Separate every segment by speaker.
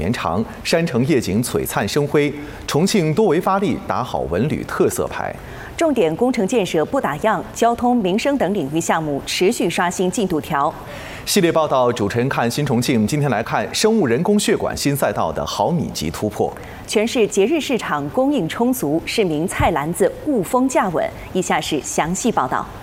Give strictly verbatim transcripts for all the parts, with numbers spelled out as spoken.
Speaker 1: 绵长，山城夜景璀璨生辉。重庆多维发力打好文旅特色牌。
Speaker 2: 重点工程建设不打烊，交通、民生等领域项目持续刷新进度条。
Speaker 1: 系列报道，主持人看新重庆。今天来看生物人工血管新赛道的毫米级突破。
Speaker 2: 全市节日市场供应充足，市民菜篮子物丰价稳。以下是详细报道。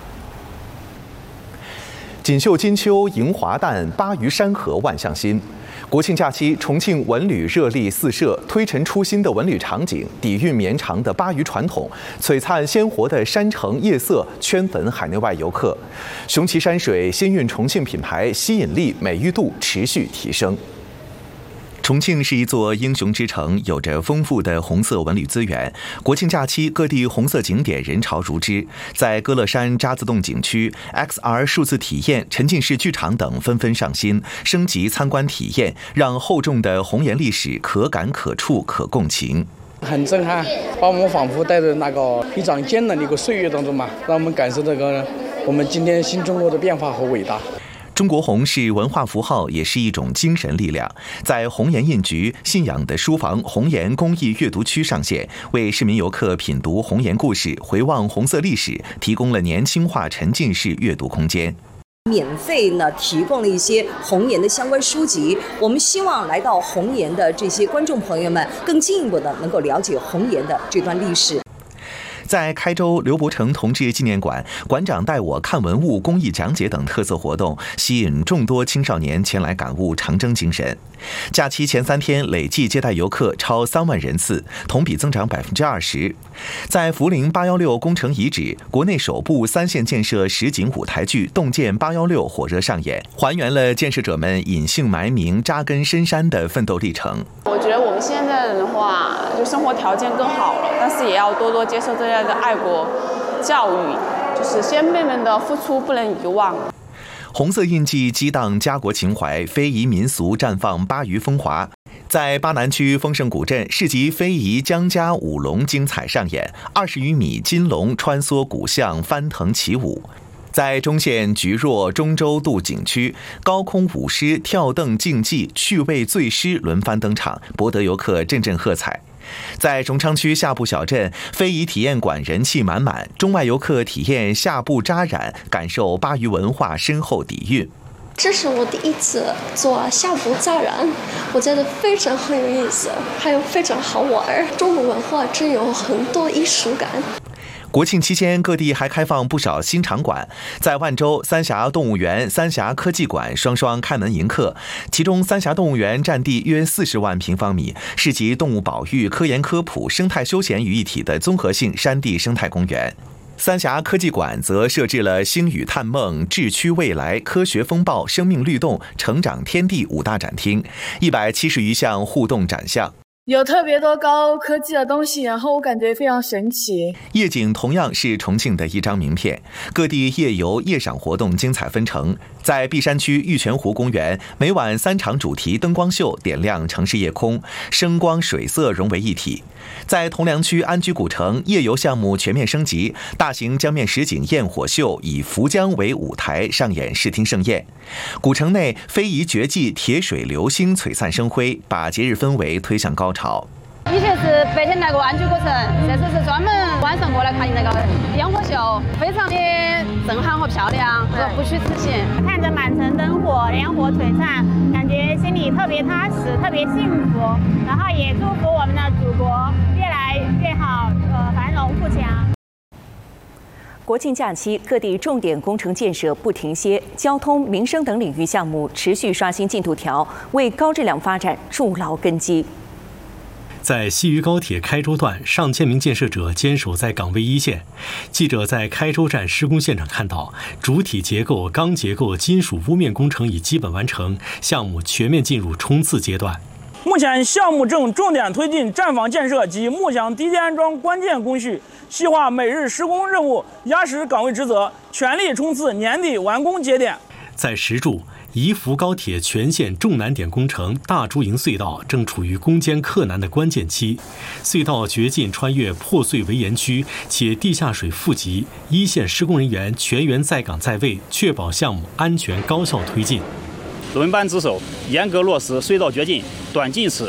Speaker 1: 锦绣金秋迎华诞，巴渝山河万象新。国庆假期，重庆文旅热力四射，推陈出新的文旅场景，底蕴绵长的巴渝传统，璀璨鲜活的山城夜色，圈粉海内外游客。雄奇山水、新韵重庆品牌吸引力、美誉度持续提升。重庆是一座英雄之城，有着丰富的红色文旅资源。国庆假期，各地红色景点人潮如织。在歌乐山渣滓洞景区 ，X R 数字体验、沉浸式剧场等纷纷上新，升级参观体验，让厚重的红岩历史可感可触可共情。
Speaker 3: 很震撼，把我们仿佛带着那个一张艰难的一个岁月当中嘛，让我们感受这个我们今天新中国的变化和伟大。
Speaker 1: 中国红是文化符号，也是一种精神力量。在红岩印局信仰的书房红岩公益阅读区上线，为市民游客品读红岩故事、回望红色历史，提供了年轻化沉浸式阅读空间。
Speaker 4: 免费呢提供了一些红岩的相关书籍，我们希望来到红岩的这些观众朋友们，更进一步的能够了解红岩的这段历史。
Speaker 1: 在开州刘伯承同志纪念馆，馆长带我看文物、公益讲解等特色活动，吸引众多青少年前来感悟长征精神。假期前三天累计接待游客超三万人次，同比增长百分之二十。在涪陵八幺六工程遗址，国内首部三线建设实景舞台剧《洞见八幺六》火热上演，还原了建设者们隐姓埋名、扎根深山的奋斗历程。
Speaker 5: 我觉得我们现在人的话，就生活条件更好了，但是也要多多接受这样的爱国教育，就是先辈们的付出不能遗忘。
Speaker 1: 红色印记激荡家国情怀，非遗民俗绽放巴渝风华。在巴南区丰盛古镇，市集非遗江家舞龙精彩上演，二十余米金龙穿梭古巷，翻腾起舞。在中县菊若中州渡景区，高空舞狮、跳凳竞技、趣味醉狮轮番登场，博得游客阵阵喝彩。在荣昌区下埠小镇，非遗体验馆人气满满，中外游客体验下埠扎染，感受巴渝文化深厚底蕴。
Speaker 6: 这是我第一次做下埠扎染，我觉得非常很有意思，还有非常好玩。中国文化真有很多艺术感。
Speaker 1: 国庆期间，各地还开放不少新场馆。在万州，三峡动物园、三峡科技馆双双开门迎客。其中，三峡动物园占地约四十万平方米，是集动物保育、科研科普、生态休闲于一体的综合性山地生态公园。三峡科技馆则设置了星宇探梦、智区未来、科学风暴、生命律动、成长天地五大展厅，一百七十余项互动展项。
Speaker 7: 有特别多高科技的东西，然后我感觉非常神奇。
Speaker 1: 夜景同样是重庆的一张名片，各地夜游夜赏活动精彩纷呈。在璧山区玉泉湖公园，每晚三场主题灯光秀点亮城市夜空，声光水色融为一体。在铜梁区安居古城，夜游项目全面升级，大型江面实景焰火秀以涪江为舞台上演视听盛宴。古城内非遗绝技铁水流星璀璨生辉，把节日氛围推向高潮。
Speaker 8: 以前是白天来过安居古城，这次是专门晚上过来看那个烟火秀，非常的震撼和漂亮，不虚此行。
Speaker 9: 看着满城灯火、烟火璀璨，感觉心里特别踏实，特别幸福。然后也祝福我们的祖国越来越好，呃，繁荣富强。
Speaker 2: 国庆假期，各地重点工程建设不停歇，交通、民生等领域项目持续刷新进度条，为高质量发展筑牢根基。
Speaker 10: 在西渝高铁开州段，上千名建设者坚守在岗位一线。记者在开州站施工现场看到，主体结构、钢结构、金属屋面工程已基本完成，项目全面进入冲刺阶段。
Speaker 11: 目前项目正重点推进站房建设及幕墙低阶安装关键工序，细化每日施工任务，压实岗位职责，全力冲刺年底完工节点。
Speaker 10: 在石柱，宜福高铁全线重难点工程大朱营隧道正处于攻坚克难的关键期，隧道掘进穿越破碎围岩区，且地下水富集，一线施工人员全员在岗在位，确保项目安全高效推进。
Speaker 12: 轮班值守，严格落实隧道掘进、短进尺、